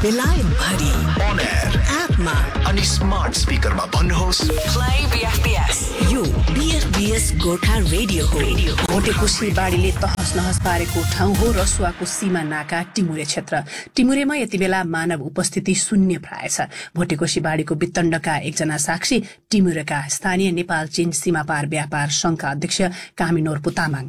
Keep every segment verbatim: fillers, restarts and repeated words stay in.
बेलायत भरि on air एपमा अनि स्मार्ट स्पिकरमा भन्नुहोस् प्ले बीएफबीएस यो बीएफबीएस गोर्खा रेडियो हो। भोटेकोशी बाढीले तहस नहस पारेको ठाउँ हो रसुवाको सीमा नाका टिमुरे क्षेत्र। टिमुरेमा यति बेला मानव उपस्थिति शून्य प्राय छ। भोटेकोशी बाढीको वितण्डका एकजना साक्षी टिमुरेका स्थानीय नेपाल चीन सीमा पार व्यापार संघका अध्यक्ष कामिनोर पुतामाङ।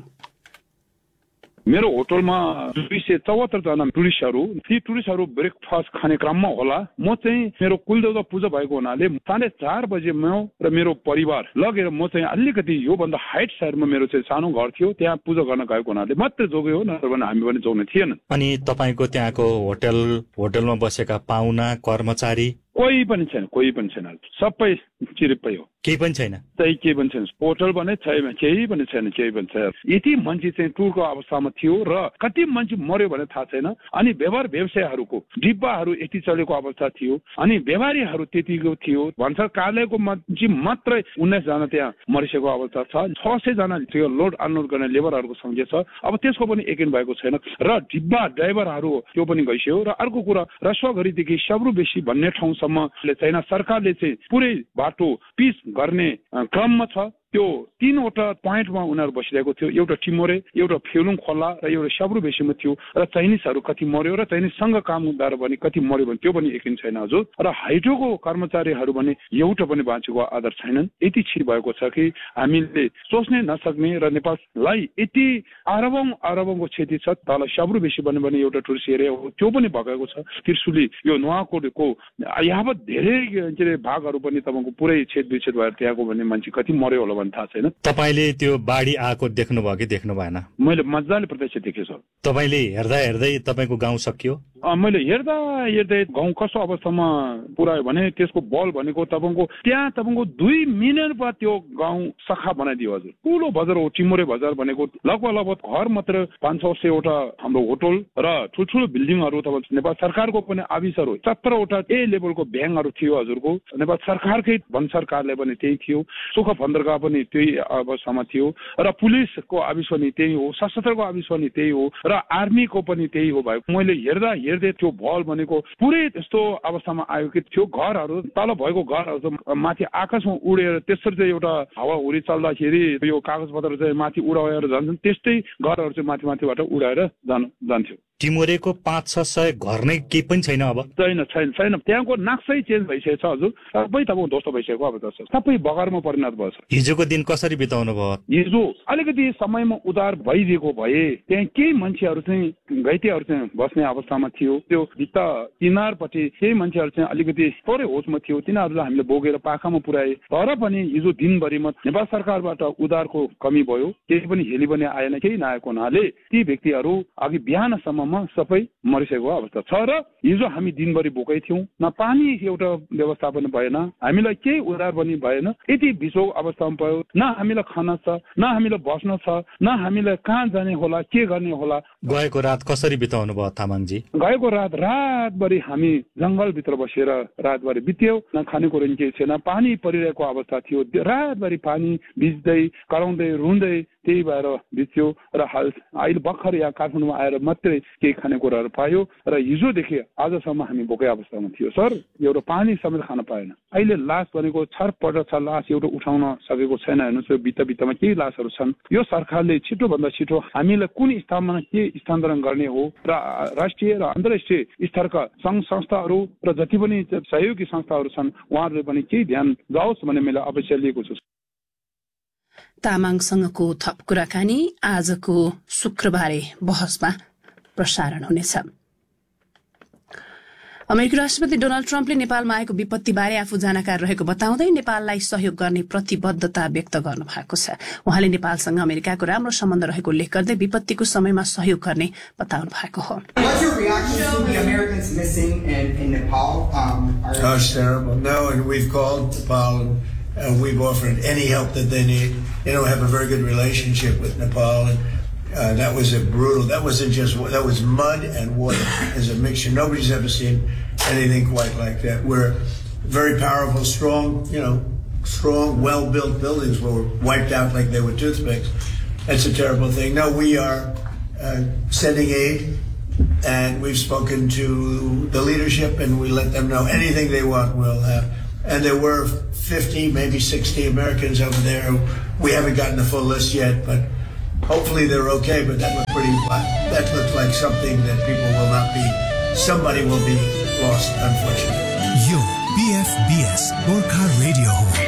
मेरो होटलमा दुई सय चौहत्तर जना टुरिस्टहरू ती टुरिस्टहरू ब्रेकफास्ट खाने क्रममा होला। म चाहिँ मेरो कुलदेवता पूजा भएको हुनाले साढे चार बजे म र मेरो परिवार लगेर म चाहिँ अलिकति योभन्दा हाइट साइडमा मेरो चाहिँ सानो घर थियो त्यहाँ पूजा गर्न गएको हुनाले मात्रै जोग्यो हो, नत्र भने हामी पनि जोग्ने थिएन। अनि तपाईको त्यहाँको होटल होटलमा बसेका पाहुना कर्मचारी कोही पनि छैन, कोही पनि छैन, सबै चिरिप्पै हो, केही पनि छैन, त्यही केही पनि छैन। होटल भने छैन, केही पनि छैन, केही पनि छैन। यति मान्छे चाहिँ टुरको अवस्थामा थियो र कति मान्छे मर्यो भने थाहा छैन। अनि व्यवहार व्यवसायहरूको डिब्बाहरू यति चलेको अवस्था थियो अनि व्यवहारीहरू त्यतिको थियो। भन्सार कार्यालयको मान्छे मात्रै उन्नाइस जना त्यहाँ मरिसकेको अवस्था छ। छ सय जना त्यो लोड अनलोड गर्ने लेबरहरूको संख्या छ। अब त्यसको पनि यकिन भएको छैन र डिब्बा ड्राइभरहरू त्यो पनि गइसक्यो। र अर्को कुरा रसुवाघरीदेखि सब्रु बेसी भन्ने ठाउँ चाइना सरकारले चाहिँ पुरै बाटो पिच गर्ने क्रममा छ। त्यो तीनवटा पोइन्टमा उनीहरू बसिरहेको थियो। एउटा टिमोरे, एउटा फेलुङ खोला र एउटा सब्रु बेसीमा थियो। र चाइनिजहरू कति मर्यो र चाइनिजसँग काम गर्दा पनि कति मर्यो भने त्यो पनि यकिन छैन हजुर। र हाइड्रोको कर्मचारीहरू भने एउटा पनि बाँचेको आधार छैनन्। यति छिर भएको छ कि हामीले सोच्नै नसक्ने र नेपाललाई यति अरबौं अरबौंको क्षति छ। तल सब्रु बेसी भन्यो भने एउटा टुरिस्ट एरिया हो, त्यो पनि भगाएको छ। त्रिशुली यो नुवाकोटको यावत धेरै के अरे भागहरू पनि तपाईँको पुरै छेद विच्छेद भएर त्यहाँको भने मान्छे कति मर्यो होला थाहा छैन। तपाईले त्यो बाढी आएको देख्नुभयो कि देख्नु भएन? मैले मजाले प्रत्यक्ष देखेँ सर। तपाईले हेर्दा हेर्दै तपाईको गाउँ सकियो? मैले हेर्दा हेर्दै गाउँ कस्तो अवस्थामा पुऱ्यायो भने त्यसको बल भनेको तपाईँको त्यहाँ तपाईँको दुई मिनट बाद त्यो गाउँ सखा बनाइदियो हजुर। ठुलो बजार हो टिमुरे बजार भनेको। लगभग लगभग घर मात्र पाँच छ सयवटा हाम्रो होटल र ठुल्ठुलो बिल्डिङहरू तपाईँ नेपाल सरकारको पनि अफिसहरू सत्रवटा ए लेभलको ब्याङ्कहरू थियो हजुरको। नेपाल सरकारकै भन्सार कार्यालय पनि त्यही थियो। सुख बन्दरगाह पनि त्यही अवस्थामा थियो र पुलिसको अफिस पनि त्यही हो, सशस्त्रको अफिस पनि त्यही हो र आर्मीको पनि त्यही हो भएको। मैले हेर्दा हेर्दै त्यो भल भनेको पुरै त्यस्तो अवस्थामा आयो कि त्यो घरहरू तल भएको घरहरू माथि आकाशमा उडेर त्यसरी चाहिँ एउटा हावाहुरी चल्दाखेरि यो कागज पत्र चाहिँ माथि उडाएर जान्छन् त्यस्तै घरहरू चाहिँ माथि माथिबाट उडाएर जान जान्थ्यो। टिमुरेको पाँच छ सय घर नै केही पनि छैन अब? छैन छैन छैन त्यहाँको नक्सै चेन्ज भइसकेको छ हजुर। सबै तपाईँको ध्वस्त भइसकेको अवस्था छ, सबै बगारमा परिणत भयो। हिजोको दिन कसरी बिताउनु भयो? हिजो अलिकति समयमा उधार भइदिएको भए त्यहाँ केही मान्छेहरू चाहिँ घाइतेहरू चाहिँ बस्ने अवस्थामा थियो। त्यो भित्ता किनारपट्टि केही मान्छेहरू चाहिँ अलिकति थोरै होसमा थियो, तिनीहरूलाई हामीले बोकेर पाखामा पुर्याए। तर पनि हिजो दिनभरिमा नेपाल सरकारबाट उधारको कमी भयो, केही पनि हेली पनि आएन। केही नआएको हुनाले ती व्यक्तिहरू अघि बिहानसम्म सबै मरिसकेको अवस्था छ। र हिजो हामी दिनभरि भोकै थियौँ, न पानी एउटा व्यवस्था पनि भएन, हामीलाई केही उधार पनि भएन। यति बिचो अवस्थामा भयो, न हामीलाई खाना छ, न हामीलाई बस्न छ, न हामीलाई कहाँ जाने होला, के गर्ने होला। गएको रात कसरी बिताउनु भयो तामाङजी? गएको रात रातभरि हामी जङ्गलभित्र बसेर रातभरि बित्यो। न खानेकुरो केही छैन, पानी परिरहेको अवस्था थियो। रातभरि पानी भिज्दै कराउँदै रुँदै त्यही भएर बित्यो। र हाल अहिले भर्खर यहाँ काठमाडौँमा आएर मात्रै केही खानेकुराहरू पायो र हिजोदेखि आजसम्म हामी भोकै अवस्थामा थियो सर। एउटा पानी समेत खान पाएन। अहिले लास भनेको छरपट छ, लास एउटा उठाउन सकेको छैन। हेर्नुहोस् यो भित्ता भित्तामा केही लासहरू छन्। यो सरकारले छिटोभन्दा छिटो हामीलाई कुन स्थानमा के स्थानान्तरण गर्ने हो र राष्ट्रिय र अन्तर्राष्ट्रिय स्तरका सङ्घ संस्थाहरू र जति पनि सहयोगी संस्थाहरू छन् उहाँहरूले पनि केही ध्यान जाओस् भन्ने मैले अवश्य लिएको छु। तामाङसँगको थप कुराकानी आजको शुक्रबारे बहसमा प्रसारण हुनेछ। अमेरिकी राष्ट्रपति डोनाल्ड ट्रम्पले नेपालमा आएको विपत्तिबारे आफू जानकार रहेको बताउँदै नेपाललाई सहयोग गर्ने प्रतिबद्धता व्यक्त गर्नु भएको छ। उहाँले नेपालसँग अमेरिकाको राम्रो सम्बन्ध रहेको उल्लेख गर्दै विपत्तिको समयमा सहयोग गर्ने बताउनु भएको हो। Uh, we've offered any help that they need. You know, we have a very good relationship with Nepal, and uh, that was a brutal. That wasn't just that was mud and water as a mixture. Nobody's ever seen anything quite like that. We're very powerful, strong. You know, strong, well-built buildings were wiped out like they were toothpicks. That's a terrible thing. No, we are uh, sending aid and we've spoken to the leadership, and we let them know anything they want, we'll have. And there were fifty, maybe sixty Americans over there. We haven't gotten the full list yet, but hopefully they're okay. But that looked pretty. That looked like something that people will not be. Somebody will be lost, unfortunately. Yo, B F B S Gorkha Radio.